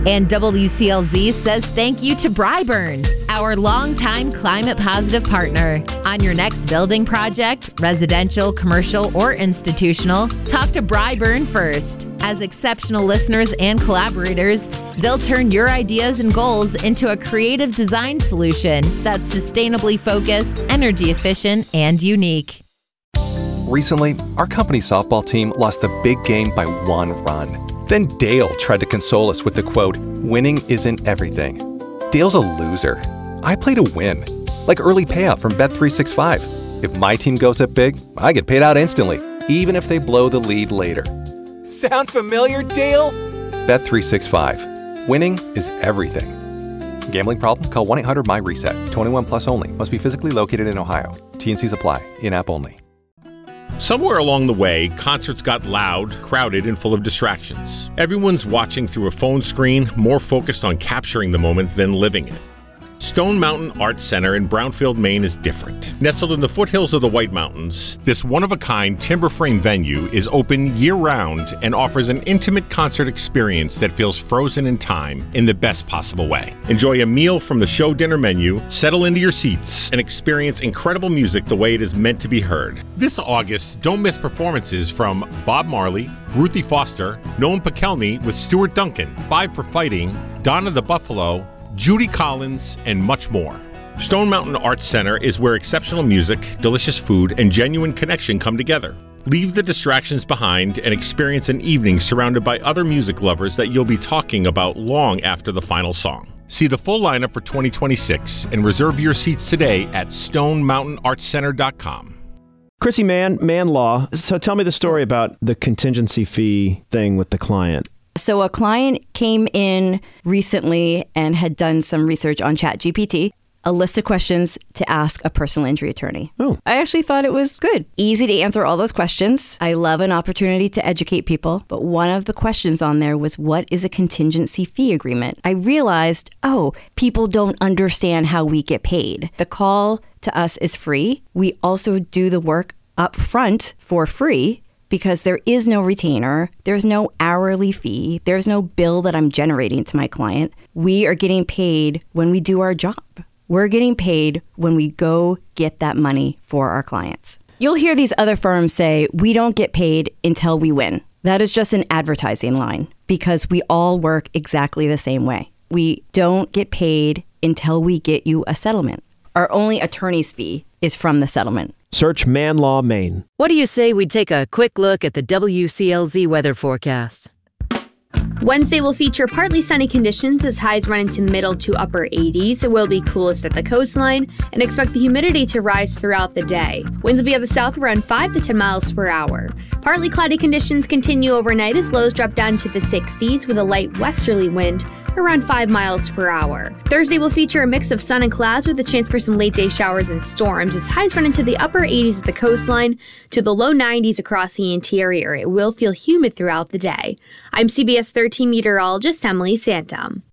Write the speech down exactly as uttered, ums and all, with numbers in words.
And W C L Z says thank you to Bryburn, our longtime climate-positive partner. On your next building project, residential, commercial, or institutional, talk to Bryburn first. As exceptional listeners and collaborators, they'll turn your ideas and goals into a creative design solution that's sustainably focused, energy efficient, and unique. Recently, our company softball team lost the big game by one run. Then Dale tried to console us with the quote, "Winning isn't everything." Dale's a loser. I play to win. Like early payout from Bet three sixty-five. If my team goes up big, I get paid out instantly, even if they blow the lead later. Sound familiar, Dale? Bet three sixty-five. Winning is everything. Gambling problem? Call one eight hundred M Y reset. twenty-one plus only. Must be physically located in Ohio. T N Cs apply. In-app only. Somewhere along the way, concerts got loud, crowded, and full of distractions. Everyone's watching through a phone screen, more focused on capturing the moment than living it. Stone Mountain Arts Center in Brownfield, Maine is different. Nestled in the foothills of the White Mountains, this one-of-a-kind timber frame venue is open year-round and offers an intimate concert experience that feels frozen in time in the best possible way. Enjoy a meal from the show dinner menu, settle into your seats, and experience incredible music the way it is meant to be heard. This August, don't miss performances from Bob Marley, Ruthie Foster, Noam Pikelny with Stuart Duncan, Five for Fighting, Donna the Buffalo, Judy Collins, and much more. Stone Mountain Arts Center is where exceptional music, delicious food, and genuine connection come together. Leave the distractions behind and experience an evening surrounded by other music lovers that you'll be talking about long after the final song. See the full lineup for twenty twenty-six and reserve your seats today at stone mountain arts center dot com. Chrissy Mann, Man Law. So tell me the story about the contingency fee thing with the client. So a client came in recently and had done some research on ChatGPT, a list of questions to ask a personal injury attorney. Oh. I actually thought it was good. Easy to answer all those questions. I love an opportunity to educate people. But one of the questions on there was, what is a contingency fee agreement? I realized, oh, people don't understand how we get paid. The call to us is free. We also do the work up front for free, because there is no retainer, there's no hourly fee, there's no bill that I'm generating to my client. We are getting paid when we do our job. We're getting paid when we go get that money for our clients. You'll hear these other firms say, we don't get paid until we win. That is just an advertising line, because we all work exactly the same way. We don't get paid until we get you a settlement. Our only attorney's fee is from the settlement. Search Man Law Maine. What do you say we take a quick look at the W C L Z weather forecast? Wednesday will feature partly sunny conditions as highs run into middle to upper eighties. It will be coolest at the coastline, and expect the humidity to rise throughout the day. Winds will be at the south around five to ten miles per hour. Partly cloudy conditions continue overnight as lows drop down to the sixties with a light westerly wind around five miles per hour. Thursday will feature a mix of sun and clouds with a chance for some late day showers and storms as highs run into the upper eighties at the coastline to the low nineties across the interior. It will feel humid throughout the day. I'm C B S thirteen meteorologist Emily Santom.